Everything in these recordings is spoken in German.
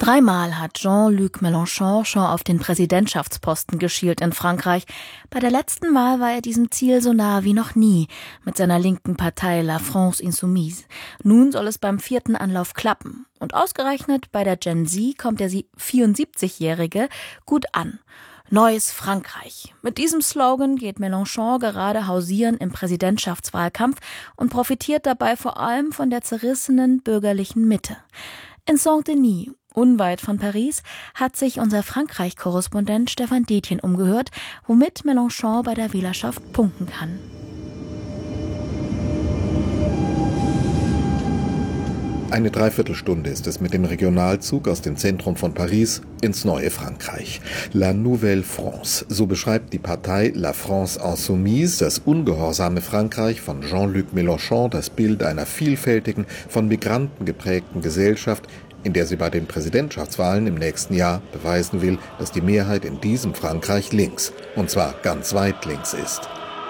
Dreimal hat Jean-Luc Mélenchon schon auf den Präsidentschaftsposten geschielt in Frankreich. Bei der letzten Wahl war er diesem Ziel so nahe wie noch nie mit seiner linken Partei La France Insoumise. Nun soll es beim 4. Anlauf klappen. Und ausgerechnet bei der Gen Z kommt der 74-Jährige gut an. Neues Frankreich. Mit diesem Slogan geht Mélenchon gerade hausieren im Präsidentschaftswahlkampf und profitiert dabei vor allem von der zerrissenen bürgerlichen Mitte. In Saint-Denis, unweit von Paris, hat sich unser Frankreich-Korrespondent Stefan Detjen umgehört, womit Mélenchon bei der Wählerschaft punkten kann. Eine Dreiviertelstunde ist es mit dem Regionalzug aus dem Zentrum von Paris ins neue Frankreich. La Nouvelle France, so beschreibt die Partei La France Insoumise, das ungehorsame Frankreich von Jean-Luc Mélenchon, das Bild einer vielfältigen, von Migranten geprägten Gesellschaft, in der sie bei den Präsidentschaftswahlen im nächsten Jahr beweisen will, dass die Mehrheit in diesem Frankreich links, und zwar ganz weit links ist.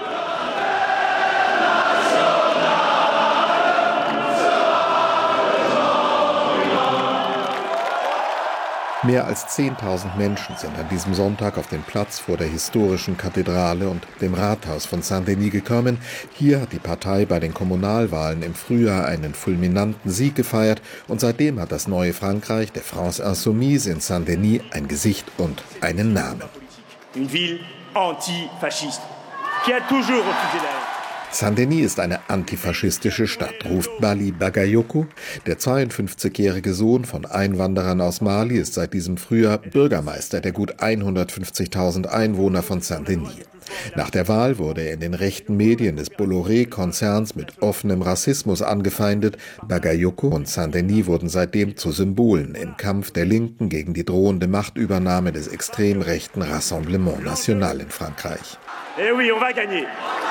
Mehr als 10.000 Menschen sind an diesem Sonntag auf den Platz vor der historischen Kathedrale und dem Rathaus von Saint-Denis gekommen. Hier hat die Partei bei den Kommunalwahlen im Frühjahr einen fulminanten Sieg gefeiert und seitdem hat das neue Frankreich der France Insoumise in Saint-Denis ein Gesicht und einen Namen. Une ville antifasciste, qui a toujours refusé la haine. Saint-Denis ist eine antifaschistische Stadt, ruft Bali Bagayoko. Der 52-jährige Sohn von Einwanderern aus Mali ist seit diesem Frühjahr Bürgermeister der gut 150.000 Einwohner von Saint-Denis. Nach der Wahl wurde er in den rechten Medien des Bolloré-Konzerns mit offenem Rassismus angefeindet. Bagayoko und Saint-Denis wurden seitdem zu Symbolen im Kampf der Linken gegen die drohende Machtübernahme des extrem rechten Rassemblement National in Frankreich. Eh oui, on va gagner.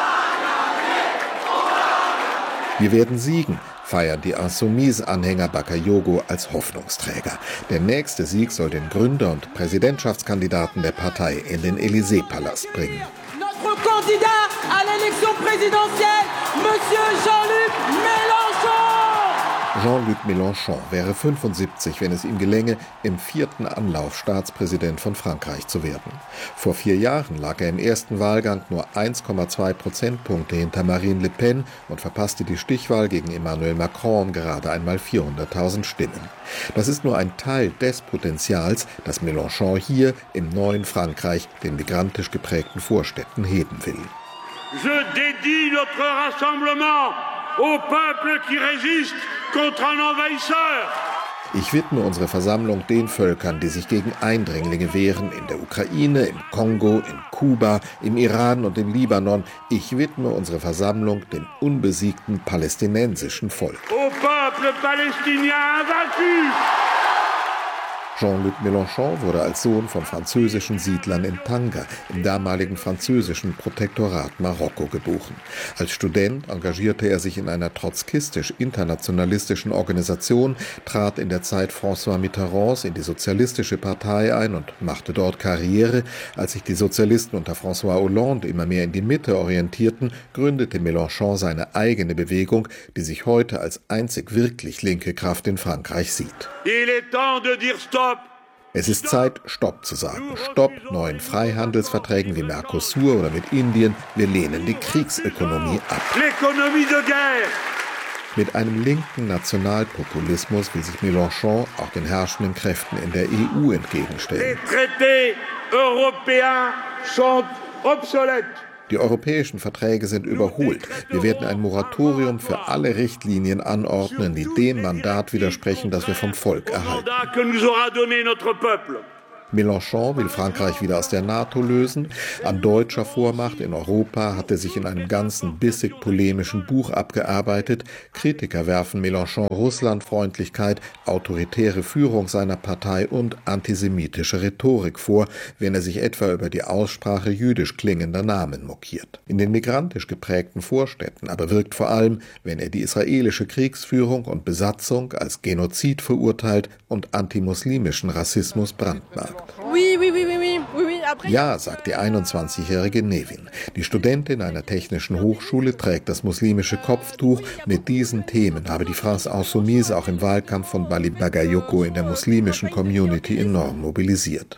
Wir werden siegen, feiern die Insoumise-Anhänger Bakayoko als Hoffnungsträger. Der nächste Sieg soll den Gründer und Präsidentschaftskandidaten der Partei in den Élysée-Palast bringen. Notre candidat à l'élection présidentielle, Monsieur Jean-Luc Mélenchon! Jean-Luc Mélenchon wäre 75, wenn es ihm gelänge, im 4. Anlauf Staatspräsident von Frankreich zu werden. Vor 4 Jahren lag er im ersten Wahlgang nur 1,2 Prozentpunkte hinter Marine Le Pen und verpasste die Stichwahl gegen Emmanuel Macron um gerade einmal 400.000 Stimmen. Das ist nur ein Teil des Potenzials, das Mélenchon hier im neuen Frankreich den migrantisch geprägten Vorstädten heben will. Je dédie notre rassemblement au peuple qui résiste contre un envahisseur. Ich widme unsere Versammlung den Völkern, die sich gegen Eindringlinge wehren, in der Ukraine, im Kongo, in Kuba, im Iran und im Libanon. Ich widme unsere Versammlung dem unbesiegten palästinensischen Volk. Au peuple palestinien invaincu. Jean-Luc Mélenchon wurde als Sohn von französischen Siedlern in Tanger, im damaligen französischen Protektorat Marokko, geboren. Als Student engagierte er sich in einer trotzkistisch-internationalistischen Organisation, trat in der Zeit François Mitterrands in die Sozialistische Partei ein und machte dort Karriere. Als sich die Sozialisten unter François Hollande immer mehr in die Mitte orientierten, gründete Mélenchon seine eigene Bewegung, die sich heute als einzig wirklich linke Kraft in Frankreich sieht. Il est temps de dire stop. Es ist Zeit, Stopp zu sagen. Stopp neuen Freihandelsverträgen wie Mercosur oder mit Indien. Wir lehnen die Kriegsökonomie ab. L'économie de guerre. Mit einem linken Nationalpopulismus will sich Mélenchon auch den herrschenden Kräften in der EU entgegenstellen. Les traités européens sont obsolètes. Die europäischen Verträge sind überholt. Wir werden ein Moratorium für alle Richtlinien anordnen, die dem Mandat widersprechen, das wir vom Volk erhalten. Mélenchon will Frankreich wieder aus der NATO lösen. An deutscher Vormacht in Europa hat er sich in einem ganzen bissig polemischen Buch abgearbeitet. Kritiker werfen Mélenchon Russlandfreundlichkeit, autoritäre Führung seiner Partei und antisemitische Rhetorik vor, wenn er sich etwa über die Aussprache jüdisch klingender Namen mokiert. In den migrantisch geprägten Vorstädten aber wirkt vor allem, wenn er die israelische Kriegsführung und Besatzung als Genozid verurteilt und antimuslimischen Rassismus brandmarkt. Oui, oui, oui, oui, oui, oui, Ja, sagt die 21-jährige Nevin. Die Studentin einer technischen Hochschule trägt das muslimische Kopftuch. Mit diesen Themen habe die France Insoumise auch im Wahlkampf von Bali Bagayoko in der muslimischen Community enorm mobilisiert.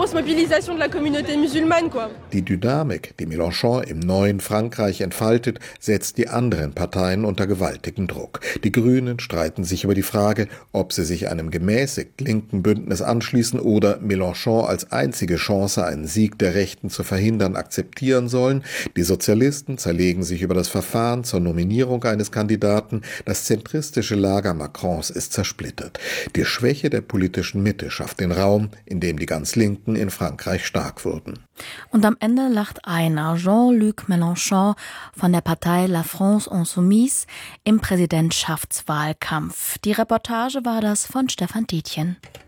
Die Dynamik, die Mélenchon im neuen Frankreich entfaltet, setzt die anderen Parteien unter gewaltigen Druck. Die Grünen streiten sich über die Frage, ob sie sich einem gemäßigt linken Bündnis anschließen oder Mélenchon als einzige Chance, einen Sieg der Rechten zu verhindern, akzeptieren sollen. Die Sozialisten zerlegen sich über das Verfahren zur Nominierung eines Kandidaten. Das zentristische Lager Macrons ist zersplittert. Die Schwäche der politischen Mitte schafft den Raum, in dem die ganz Linken in Frankreich stark wurden. Und am Ende lacht einer, Jean-Luc Mélenchon von der Partei La France Insoumise im Präsidentschaftswahlkampf. Die Reportage war das von Stefan Tietjen.